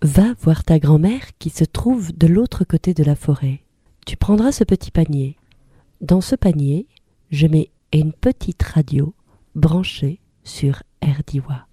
Va voir ta grand-mère qui se trouve de l'autre côté de la forêt. Tu prendras ce petit panier. Dans ce panier, je mets une petite radio branchée sur RDIWA.